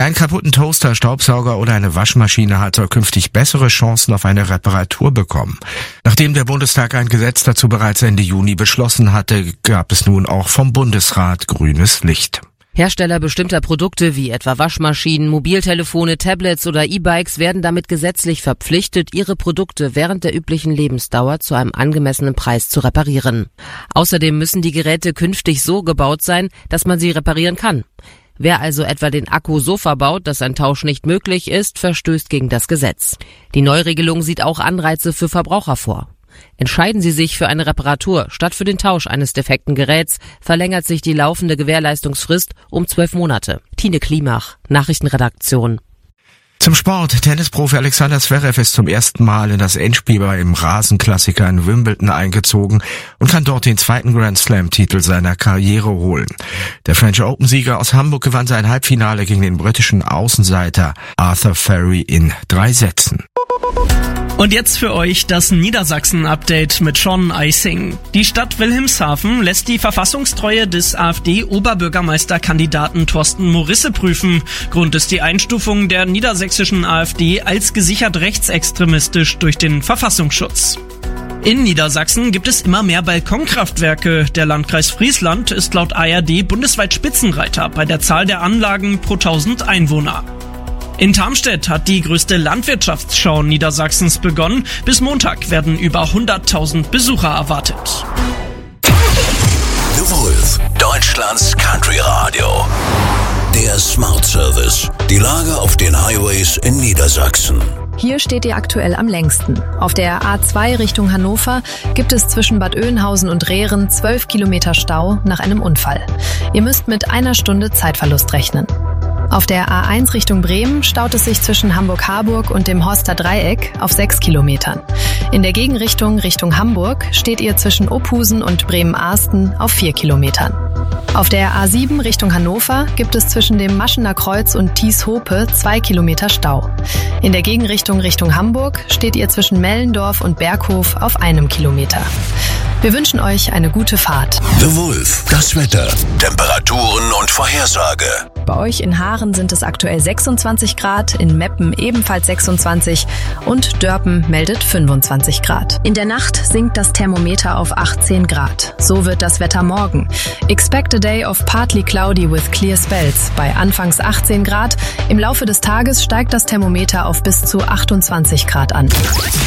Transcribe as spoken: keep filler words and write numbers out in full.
einen kaputten Toaster, Staubsauger oder eine Waschmaschine hat, soll künftig bessere Chancen auf eine Reparatur bekommen. Nachdem der Bundestag ein Gesetz dazu bereits Ende Juni beschlossen hatte, gab es nun auch vom Bundesrat grünes Licht. Hersteller bestimmter Produkte wie etwa Waschmaschinen, Mobiltelefone, Tablets oder E-Bikes werden damit gesetzlich verpflichtet, ihre Produkte während der üblichen Lebensdauer zu einem angemessenen Preis zu reparieren. Außerdem müssen die Geräte künftig so gebaut sein, dass man sie reparieren kann. Wer also etwa den Akku so verbaut, dass ein Tausch nicht möglich ist, verstößt gegen das Gesetz. Die Neuregelung sieht auch Anreize für Verbraucher vor. Entscheiden Sie sich für eine Reparatur statt für den Tausch eines defekten Geräts, verlängert sich die laufende Gewährleistungsfrist um zwölf Monate. Tine Klimach, Nachrichtenredaktion. Zum Sport. Tennisprofi Alexander Zverev ist zum ersten Mal in das Endspiel beim Rasenklassiker in Wimbledon eingezogen und kann dort den zweiten Grand Slam-Titel seiner Karriere holen. Der French Open-Sieger aus Hamburg gewann sein Halbfinale gegen den britischen Außenseiter Arthur Ferry in drei Sätzen. Und jetzt für euch das Niedersachsen-Update mit Sean Eising. Die Stadt Wilhelmshaven lässt die Verfassungstreue des AfD-Oberbürgermeisterkandidaten Thorsten Morisse prüfen. Grund ist die Einstufung der niedersächsischen AfD als gesichert rechtsextremistisch durch den Verfassungsschutz. In Niedersachsen gibt es immer mehr Balkonkraftwerke. Der Landkreis Friesland ist laut A R D bundesweit Spitzenreiter bei der Zahl der Anlagen pro tausend Einwohner. In Tarmstedt hat die größte Landwirtschaftsschau Niedersachsens begonnen. Bis Montag werden über hunderttausend Besucher erwartet. The Wolf, Deutschlands Country Radio. Der Smart Service. Die Lage auf den Highways in Niedersachsen. Hier steht ihr aktuell am längsten. Auf der A zwei Richtung Hannover gibt es zwischen Bad Oeynhausen und Rehren zwölf Kilometer Stau nach einem Unfall. Ihr müsst mit einer Stunde Zeitverlust rechnen. Auf der A eins Richtung Bremen staut es sich zwischen Hamburg-Harburg und dem Horster Dreieck auf sechs Kilometern. In der Gegenrichtung Richtung Hamburg steht ihr zwischen Ophusen und Bremen-Arsten auf vier Kilometern. Auf der A sieben Richtung Hannover gibt es zwischen dem Maschener Kreuz und Thies-Hope zwei Kilometer Stau. In der Gegenrichtung Richtung Hamburg steht ihr zwischen Mellendorf und Berghof auf einem Kilometer. Wir wünschen euch eine gute Fahrt. The Wolf, das Wetter, Temperaturen und Vorhersage. Bei euch in Haaren sind es aktuell sechsundzwanzig Grad, in Meppen ebenfalls sechsundzwanzig und Dörpen meldet fünfundzwanzig Grad. In der Nacht sinkt das Thermometer auf achtzehn Grad. So wird das Wetter morgen. Expect a day of partly cloudy with clear spells. Bei anfangs achtzehn Grad. Im Laufe des Tages steigt das Thermometer auf bis zu achtundzwanzig Grad an.